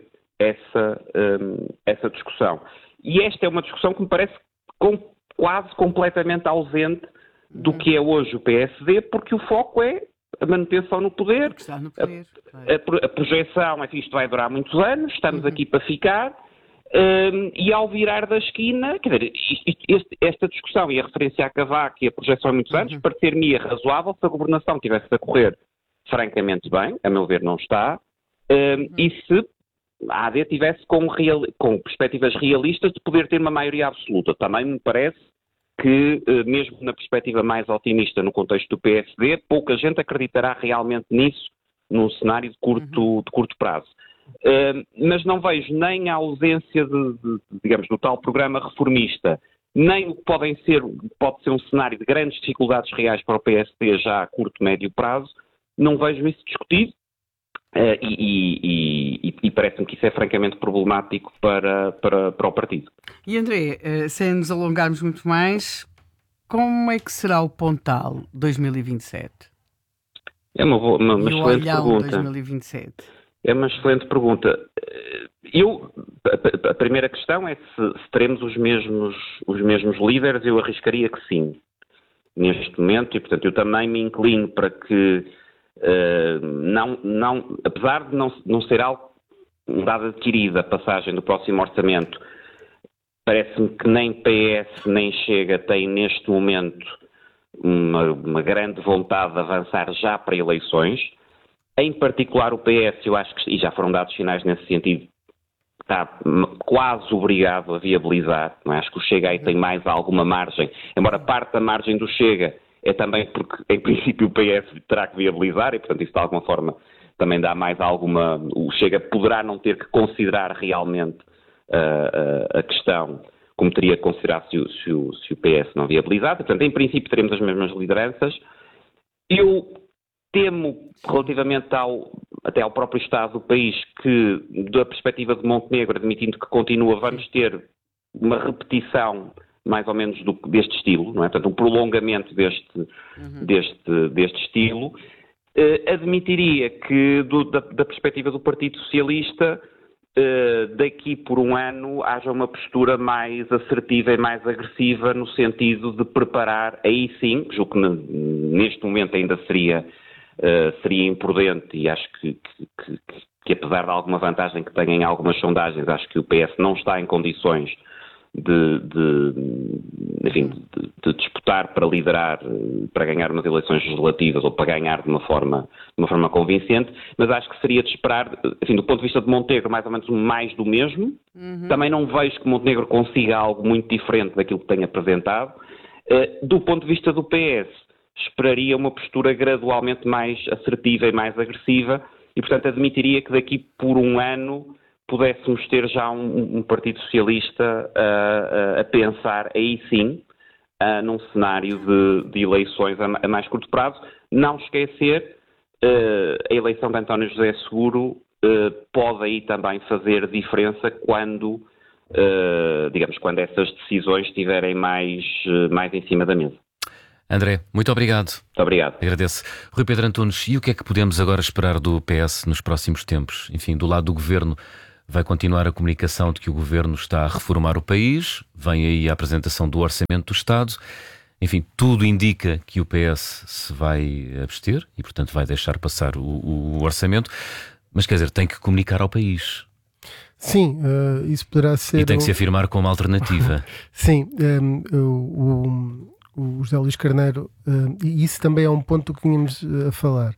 essa discussão. E esta é uma discussão que me parece quase completamente ausente do que é hoje o PSD, porque o foco é a manutenção no poder, a projeção, enfim, isto vai durar muitos anos, estamos aqui para ficar, e ao virar da esquina, quer dizer, esta discussão e a referência a Cavaco e a projeção há muitos anos, parecer-me razoável se a governação tivesse a correr francamente bem, a meu ver não está, e se a AD tivesse com perspectivas realistas de poder ter uma maioria absoluta. Também me parece que, mesmo na perspectiva mais otimista no contexto do PSD, pouca gente acreditará realmente nisso num cenário de curto prazo. Mas não vejo nem a ausência digamos, do tal programa reformista, nem o que pode ser um cenário de grandes dificuldades reais para o PSD já a curto, médio prazo, não vejo isso discutido. E parece-me que isso é francamente problemático para o partido. E André, sem nos alongarmos muito mais, como é que será o Pontal 2027? É uma excelente pergunta. 2027? É uma excelente pergunta. A primeira questão é se teremos os mesmos líderes. Eu arriscaria que sim, neste momento, e portanto eu também me inclino para que apesar de não ser algo um dado adquirido, a passagem do próximo orçamento, parece-me que nem PS nem Chega têm neste momento uma grande vontade de avançar já para eleições. Em particular o PS, eu acho que, e já foram dados sinais nesse sentido, está quase obrigado a viabilizar, não é? Acho que o Chega aí tem mais alguma margem, embora parte da margem do Chega é também porque, em princípio, o PS terá que viabilizar e, portanto, isso de alguma forma também dá mais alguma... O Chega poderá não ter que considerar realmente a questão como teria que considerar se o PS não viabilizar. Portanto, em princípio, teremos as mesmas lideranças. Eu temo, relativamente até ao próprio estado do país, que, da perspectiva de Montenegro, admitindo que continua, vamos ter uma repetição mais ou menos deste estilo, não é? Portanto, um prolongamento deste estilo, admitiria que, da perspectiva do Partido Socialista, daqui por um ano haja uma postura mais assertiva e mais agressiva no sentido de preparar, aí sim, julgo que neste momento ainda seria imprudente, e acho que apesar de alguma vantagem que tenha em algumas sondagens, acho que o PS não está em condições de disputar para liderar, para ganhar umas eleições legislativas ou para ganhar de uma forma convincente, mas acho que seria de esperar, do ponto de vista de Montenegro, mais ou menos mais do mesmo. Também não vejo que Montenegro consiga algo muito diferente daquilo que tem apresentado. Do ponto de vista do PS, esperaria uma postura gradualmente mais assertiva e mais agressiva e, portanto, admitiria que daqui por um ano pudéssemos ter já um Partido Socialista a pensar, aí sim, num cenário de eleições a mais curto prazo. Não esquecer, a eleição de António José Seguro pode aí também fazer diferença quando essas decisões estiverem mais em cima da mesa. André, muito obrigado. Muito obrigado. Agradeço. Rui Pedro Antunes, e o que é que podemos agora esperar do PS nos próximos tempos? Enfim, do lado do Governo, vai continuar a comunicação de que o Governo está a reformar o país, vem aí a apresentação do Orçamento do Estado, enfim, tudo indica que o PS se vai abster e, portanto, vai deixar passar o Orçamento, mas, quer dizer, tem que comunicar ao país. Sim, isso poderá ser... E tem que se afirmar como alternativa. Sim, o José Luís Carneiro, e isso também é um ponto que tínhamos a falar.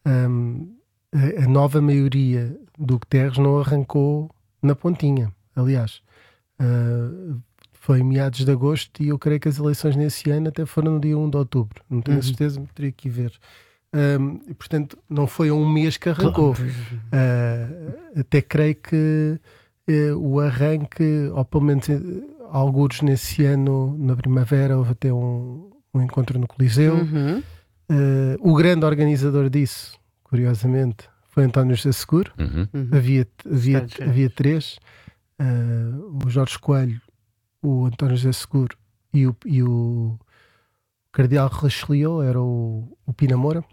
A nova maioria do Guterres não arrancou na pontinha. Aliás, foi em meados de agosto e eu creio que as eleições nesse ano até foram no dia 1 de outubro. Não tenho a certeza, mas teria que ir ver. E, portanto, não foi um mês que arrancou. Até creio que o arranque, ou pelo menos alguns nesse ano, na primavera, houve até um encontro no Coliseu. O grande organizador disso, curiosamente, foi António José Seguro. Havia três: o Jorge Coelho, o António José Seguro e o Cardeal Richelieu, era o Pina Moura.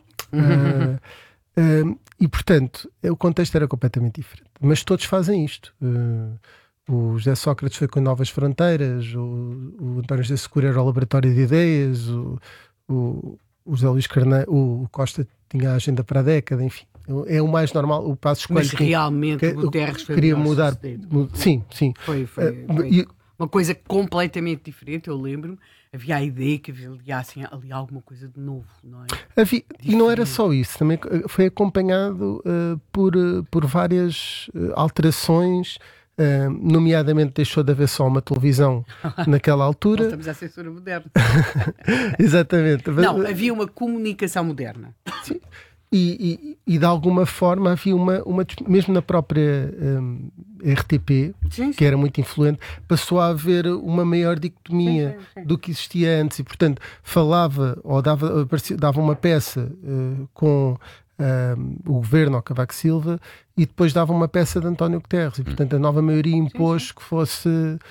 E, portanto, o contexto era completamente diferente. Mas todos fazem isto. O José Sócrates foi com Novas Fronteiras, o António José Seguro era o Laboratório de Ideias, o José Luís Carneiro, o Costa tinha a agenda para a década, enfim. É o mais normal, o Passos Coelho. Mas realmente o Guterres foi queria mudar. Sim. Foi uma coisa completamente diferente, eu lembro-me. Havia a ideia que havia ali alguma coisa de novo, não é? E não era só isso, também foi acompanhado por várias alterações, nomeadamente deixou de haver só uma televisão naquela altura. Estamos à censura moderna. Exatamente. Não, havia uma comunicação moderna. Sim. E de alguma forma havia uma mesmo na própria RTP, sim. Que era muito influente, passou a haver uma maior dicotomia do que existia antes, e portanto falava ou dava uma peça com o governo ao Cavaco Silva e depois dava uma peça de António Guterres, e portanto a nova maioria impôs que fosse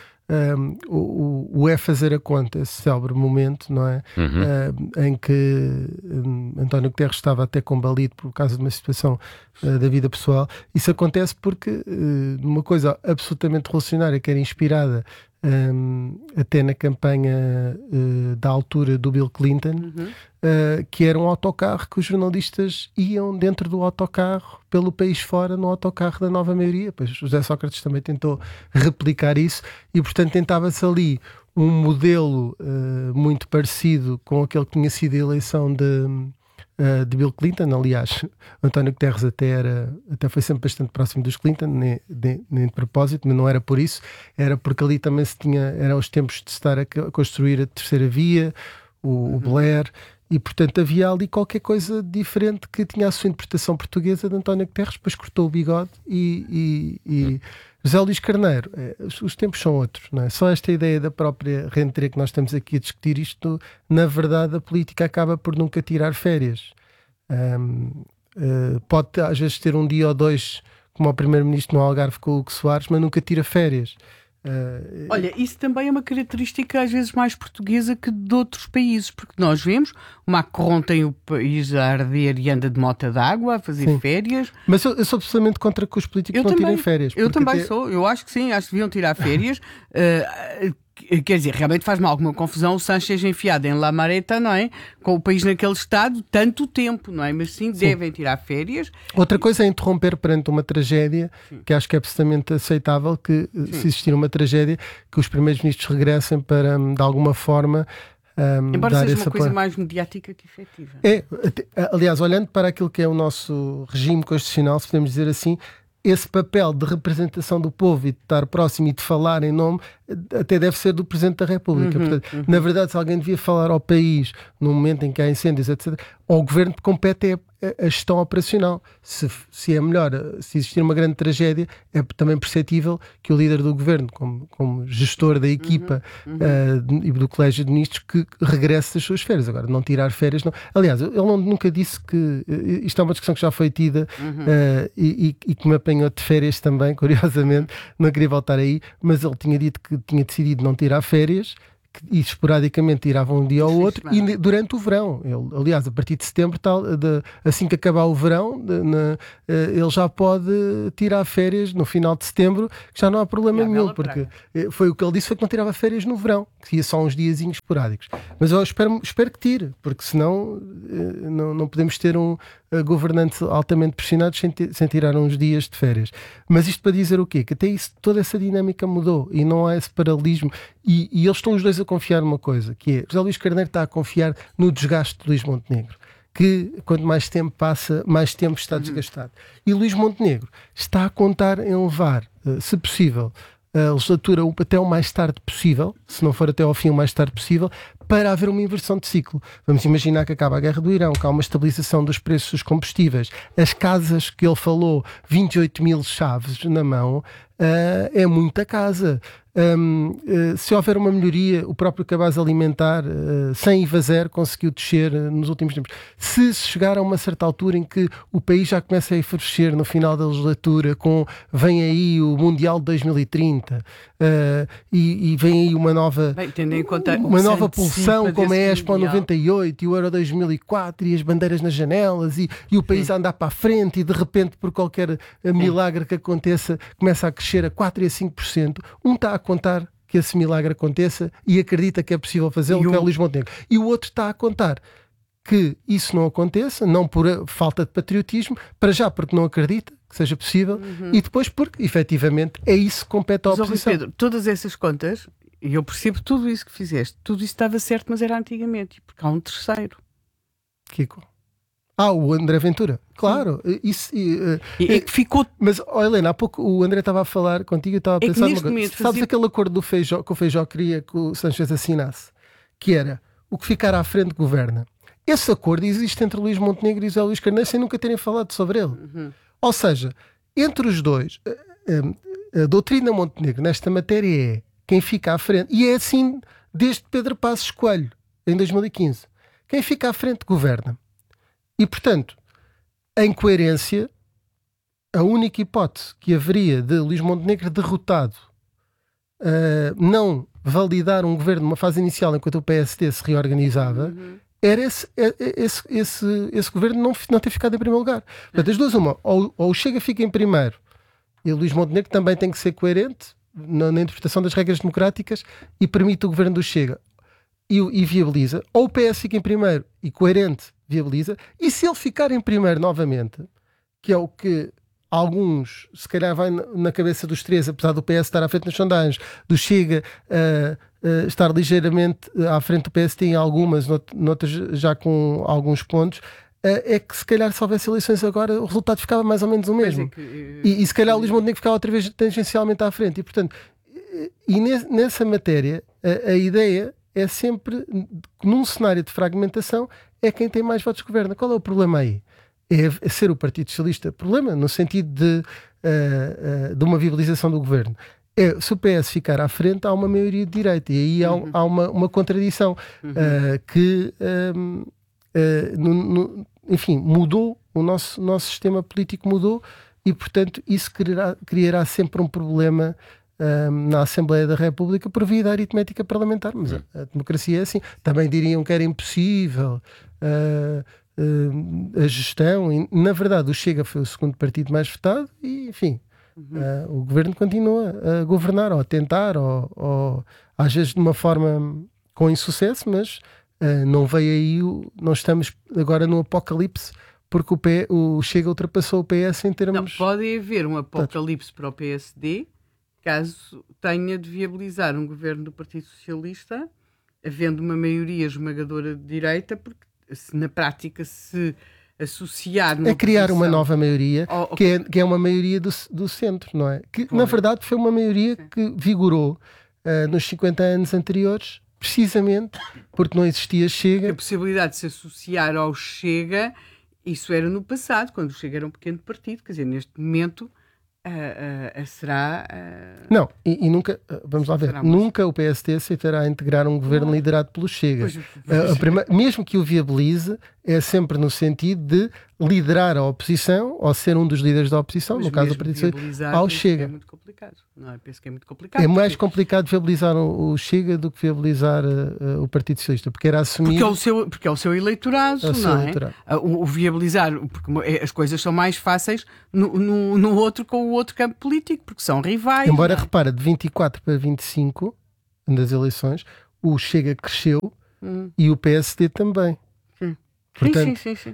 o fazer a conta, esse célebre momento, não é? Em que António Guterres estava até combalido por causa de uma situação da vida pessoal. Isso acontece porque numa coisa absolutamente revolucionária que era inspirada até na campanha da altura do Bill Clinton, que era um autocarro que os jornalistas iam dentro do autocarro pelo país fora, no autocarro da nova maioria. Pois José Sócrates também tentou replicar isso e portanto tentava-se ali um modelo muito parecido com aquele que tinha sido a eleição de Bill Clinton. Aliás, António Guterres até foi sempre bastante próximo dos Clinton, nem de propósito, mas não era por isso, era porque ali também eram os tempos de estar a construir a terceira via, o Blair, e portanto havia ali qualquer coisa diferente que tinha a sua interpretação portuguesa de António Guterres, depois cortou o bigode e José Luís Carneiro, os tempos são outros, não é? Só esta ideia da própria rentrée que nós estamos aqui a discutir isto, na verdade a política acaba por nunca tirar férias. Pode às vezes ter um dia ou dois, como o primeiro-ministro no Algarve com o Hugo Soares, mas nunca tira férias. Olha, isso também é uma característica às vezes mais portuguesa que de outros países, porque nós vemos, o Macron tem o país a arder e anda de mota d'água a fazer férias. Mas eu sou absolutamente contra que os políticos não tirem férias. Eu também sou, eu acho que sim, acho que deviam tirar férias. Quer dizer, realmente faz-me alguma confusão o Sánchez enfiado em La Mareta, não é? Com o país naquele estado, tanto tempo, não é? Mas sim, devem tirar férias. Outra coisa é interromper perante uma tragédia, que acho que é absolutamente aceitável que, se existir uma tragédia, que os primeiros ministros regressem para, de alguma forma, embora dar seja esse uma coisa apoio. mais mediática que efetiva. Aliás, olhando para aquilo que é o nosso regime constitucional, se podemos dizer assim, esse papel de representação do povo e de estar próximo e de falar em nome até deve ser do Presidente da República. Portanto, na verdade, se alguém devia falar ao país no momento em que há incêndios, etc., ao Governo compete a gestão operacional. Se é melhor, se existir uma grande tragédia, é também perceptível que o líder do Governo, como gestor da equipa e do Colégio de Ministros, que regresse das suas férias. Agora, não tirar férias, não. Aliás, ele nunca disse que... Isto é uma discussão que já foi tida e que me apanhou de férias também, curiosamente. Não queria voltar aí, mas ele tinha dito que tinha decidido não tirar férias e esporadicamente tirava um dia ou outro, e durante o verão. Ele, aliás, a partir de setembro, assim que acabar o verão, ele já pode tirar férias no final de setembro, que já não há problema nenhum, porque foi o que ele disse, foi que não tirava férias no verão, que ia só uns diazinhos esporádicos. Mas eu espero que tire, porque senão não podemos ter governantes altamente pressionados sem tirar uns dias de férias. Mas isto para dizer o quê? Que até isso, toda essa dinâmica mudou e não há esse paralelismo. E eles estão os dois a confiar numa coisa, que é, José Luís Carneiro está a confiar no desgaste de Luís Montenegro, que quanto mais tempo passa, mais tempo está desgastado. E Luís Montenegro está a contar em levar, se possível, a legislatura até o mais tarde possível, se não for até ao fim o mais tarde possível, para haver uma inversão de ciclo. Vamos imaginar que acaba a guerra do Irão, que há uma estabilização dos preços dos combustíveis, as casas que ele falou, 28 mil chaves na mão, é muita casa. Se houver uma melhoria, o próprio cabaz alimentar, sem IVA zero, conseguiu descer nos últimos tempos. Se chegar a uma certa altura em que o país já começa a enfurecer no final da legislatura, vem aí o Mundial de 2030 e vem aí uma nova, tendo em conta uma nova pulsão, como é a Expo 98 e o Euro 2004 e as bandeiras nas janelas e o país a andar para a frente e de repente, por qualquer milagre que aconteça, começa a crescer a 4% e a 5%. Está a contar que esse milagre aconteça e acredita que é possível fazê-lo, que é o Luís Montenegro. E o outro está a contar que isso não aconteça, não por falta de patriotismo, para já porque não acredita que seja possível, e depois porque, efetivamente, é isso que compete à oposição. Pedro, todas essas contas, e eu percebo tudo isso que fizeste, tudo isso estava certo, mas era antigamente, porque há um terceiro. Kiko. O André Ventura. Claro. Isso, é que ficou... Mas, Helena, há pouco o André estava a falar contigo e estava a pensar numa coisa. Sabes aquele acordo do Feijó, que o Feijó queria que o Sánchez assinasse? Que era, o que ficar à frente governa. Esse acordo existe entre Luís Montenegro e José Luís Carneiro sem nunca terem falado sobre ele. Ou seja, entre os dois, a doutrina Montenegro nesta matéria é quem fica à frente. E é assim desde Pedro Passos Coelho, em 2015. Quem fica à frente governa. E, portanto, em coerência, a única hipótese que haveria de Luís Montenegro derrotado não validar um governo numa fase inicial enquanto o PSD se reorganizava, era esse governo não ter ficado em primeiro lugar. Portanto, as duas, ou o Chega fica em primeiro e o Luís Montenegro também tem que ser coerente na interpretação das regras democráticas e permite o governo do Chega e viabiliza, ou o PS fica em primeiro e coerente viabiliza, e se ele ficar em primeiro novamente, que é o que alguns, se calhar vai na cabeça dos três, apesar do PS estar à frente nas sondagens, do Chega estar ligeiramente à frente do PSD em algumas, noutras já com alguns pontos, é que se calhar se houvesse eleições agora o resultado ficava mais ou menos o mesmo. E se calhar o Luís Montenegro ficava outra vez tangencialmente à frente. E portanto, nessa matéria, a ideia é sempre, num cenário de fragmentação, é quem tem mais votos que governa. Qual é o problema aí? É ser o Partido Socialista. Problema no sentido de uma viabilização do governo. Se o PS ficar à frente, há uma maioria de direita. E aí há uma contradição que, enfim, mudou. O nosso sistema político mudou e, portanto, isso criará sempre um problema na Assembleia da República por via da aritmética parlamentar, mas a democracia é assim. Também diriam que era impossível a gestão, e na verdade o Chega foi o segundo partido mais votado e, enfim, o governo continua a governar, ou a tentar, ou às vezes de uma forma com insucesso, mas não veio aí, não estamos agora no apocalipse, porque o Chega ultrapassou o PS em termos... Não, pode haver um apocalipse para o PSD caso tenha de viabilizar um governo do Partido Socialista, havendo uma maioria esmagadora de direita, porque se na prática se associar... É criar uma nova maioria, que é uma maioria do centro, não é? Que na verdade foi uma maioria que vigorou nos 50 anos anteriores, precisamente porque não existia Chega. A possibilidade de se associar ao Chega, isso era no passado, quando o Chega era um pequeno partido, quer dizer, neste momento será... Não, e nunca, vamos lá ver, nunca o PSD aceitará integrar um governo liderado pelo Chega. Mesmo que o viabilize, é sempre no sentido de liderar a oposição, ou ser um dos líderes da oposição, no caso do Partido Socialista, ao Chega. É muito complicado. Não, eu penso que é muito complicado. É mais complicado viabilizar o Chega do que viabilizar o Partido Socialista, porque era assumir... Porque é o seu eleitorado, não é? O viabilizar, porque as coisas são mais fáceis no outro, com o outro campo político, porque são rivais. Embora, repara, de 24 para 25, das eleições, o Chega cresceu e o PSD também. Portanto, sim.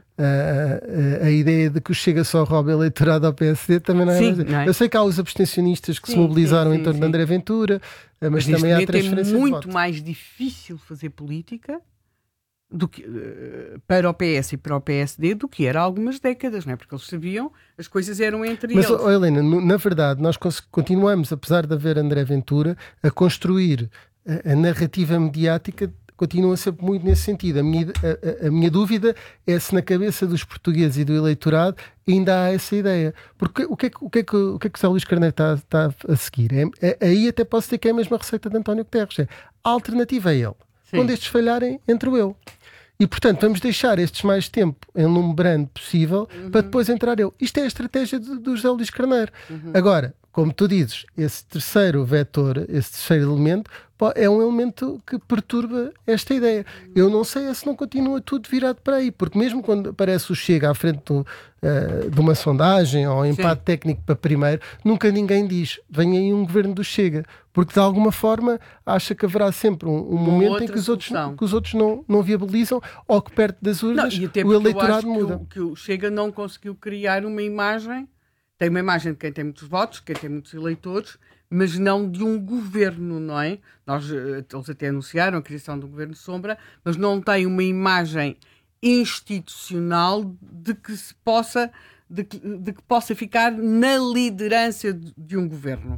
A ideia de que o Chega só rouba eleitorado ao PSD também não é verdade. Não é? Eu sei que há os abstencionistas que se mobilizaram em torno de André Ventura, mas também há transferência é de muito voto. mais difícil fazer política do que, para o PS e para o PSD do que era há algumas décadas, não é? Porque eles sabiam, as coisas eram entre eles. Mas, Helena, na verdade, nós continuamos, apesar de haver André Ventura, a construir a narrativa mediática. Continua sempre muito nesse sentido. A minha dúvida é se na cabeça dos portugueses e do eleitorado ainda há essa ideia. Porque o que é que o José Luís Carneiro está a seguir? Aí até posso dizer que é a mesma receita de António Guterres. A alternativa é ele. Sim. Quando estes falharem, entro eu. E, portanto, vamos deixar estes mais tempo enlumbrando possível para depois entrar eu. Isto é a estratégia do José Luís Carneiro. Agora, como tu dizes, esse terceiro vetor, esse terceiro elemento, é um elemento que perturba esta ideia. Eu não sei se não continua tudo virado para aí, porque mesmo quando aparece o Chega à frente de uma sondagem ou empate técnico para primeiro, nunca ninguém diz, vem aí um governo do Chega, porque de alguma forma acha que haverá sempre um momento em que os outros não viabilizam, ou que perto das urnas o eleitorado muda. Que o Chega não conseguiu criar uma imagem. Tem uma imagem de quem tem muitos votos, quem tem muitos eleitores, mas não de um governo, não é? Eles até anunciaram a criação de um governo sombra, mas não tem uma imagem institucional de que possa ficar na liderança de um governo.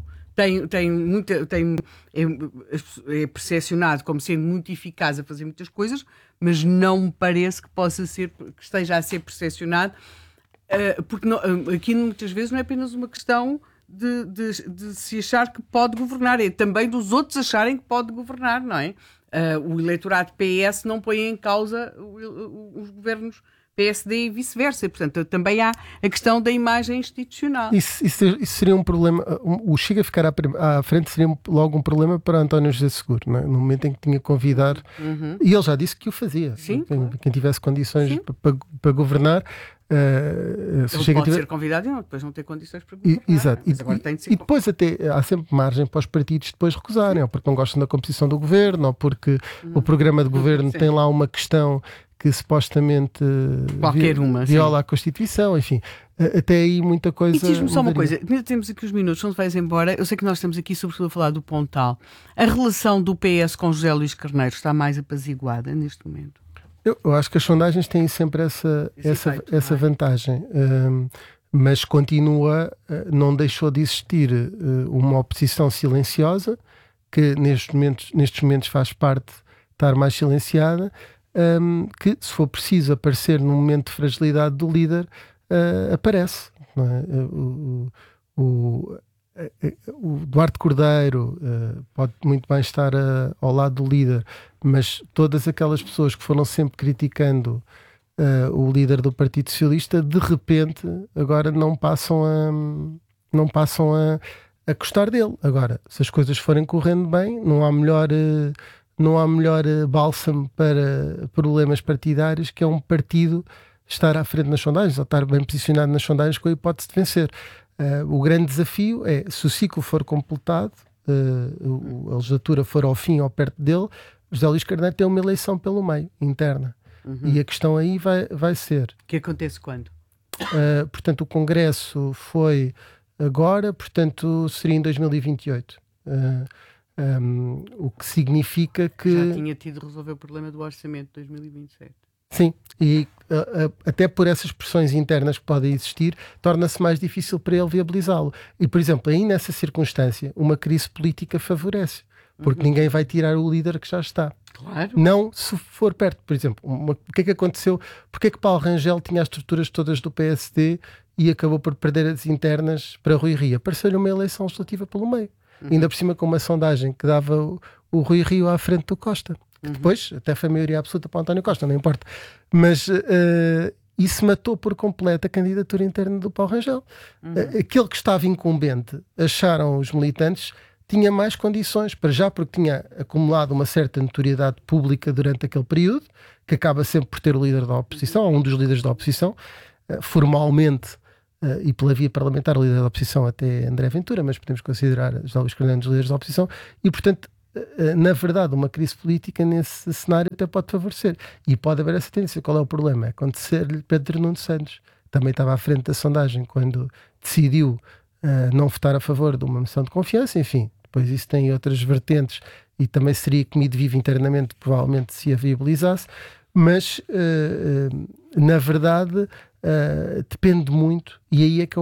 É percepcionado como sendo muito eficaz a fazer muitas coisas, mas não me parece que esteja a ser percepcionado. Porque aqui muitas vezes não é apenas uma questão de se achar que pode governar, é também dos outros acharem que pode governar, não é? O eleitorado PS não põe em causa os governos PSD e vice-versa, portanto também há a questão da imagem institucional. Isso seria um problema, o Chega ficar à frente seria logo um problema para António José Seguro, não é? No momento em que tinha que convidar, e ele já disse que o fazia. Sim, quem tivesse condições para governar. Ele pode ser convidado e depois não ter condições para governar. Exato. E depois até há sempre margem para os partidos depois recusarem, ou porque não gostam da composição do governo, ou porque o programa de governo tem lá uma questão que supostamente viola a Constituição, enfim. Até aí muita coisa... E diz-me só uma coisa, ainda temos aqui os minutos, não te vais embora, eu sei que nós estamos aqui sobretudo a falar do Pontal. A relação do PS com José Luís Carneiro está mais apaziguada neste momento? Eu acho que as sondagens têm sempre essa vantagem, mas continua, não deixou de existir uma oposição silenciosa, que nestes momentos faz parte de estar mais silenciada, que se for preciso aparecer num momento de fragilidade do líder, aparece. Não é? O Duarte Cordeiro pode muito bem estar ao lado do líder, mas todas aquelas pessoas que foram sempre criticando o líder do Partido Socialista, de repente agora não passam a a gostar dele. Agora, se as coisas forem correndo bem, não há melhor bálsamo para problemas partidários que é um partido estar à frente nas sondagens, ou estar bem posicionado nas sondagens com a hipótese de vencer. O grande desafio é, se o ciclo for completado, a legislatura for ao fim ou perto dele, José Luís Carneiro tem uma eleição pelo meio, interna. E a questão aí vai ser... Que acontece quando? Portanto, o Congresso foi agora, portanto, seria em 2028. O que significa que... Já tinha tido de resolver o problema do orçamento de 2027. Sim, e até por essas pressões internas que podem existir, torna-se mais difícil para ele viabilizá-lo. E, por exemplo, aí nessa circunstância, uma crise política favorece, porque ninguém vai tirar o líder que já está. Claro. Não se for perto. Por exemplo, o que é que aconteceu? Porque é que Paulo Rangel tinha as estruturas todas do PSD e acabou por perder as internas para Rui Rio? Apareceu-lhe uma eleição legislativa pelo meio. Ainda por cima com uma sondagem que dava o Rui Rio à frente do Costa. Depois, até foi a maioria absoluta para o António Costa, não importa. Mas isso matou por completo a candidatura interna do Paulo Rangel. Aquele que estava incumbente, acharam os militantes, tinha mais condições, para já porque tinha acumulado uma certa notoriedade pública durante aquele período, que acaba sempre por ter o líder da oposição, ou um dos líderes da oposição, formalmente, e pela via parlamentar, o líder da oposição até André Ventura, mas podemos considerar José Luís Carneiro um dos líderes da oposição, e portanto, na verdade, uma crise política nesse cenário até pode favorecer. E pode haver essa tendência. Qual é o problema? É acontecer-lhe Pedro Nuno Santos. Também estava à frente da sondagem quando decidiu não votar a favor de uma moção de confiança. Enfim, depois isso tem outras vertentes e também seria comido vivo internamente, provavelmente, se a viabilizasse. Mas, na verdade, depende muito, e aí é que eu